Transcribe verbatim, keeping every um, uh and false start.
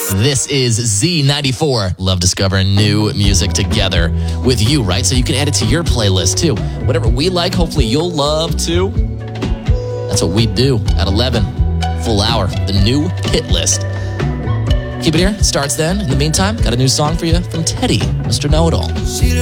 This is Z ninety-four. Love discovering new music together with you, right? So you can add it to your playlist too. Whatever we like, hopefully you'll love too. That's what we do at eleven. Full hour, the new hit list. Keep it here. Starts then. In the meantime, got a new song for you from Teddy, Mister Know-It-All.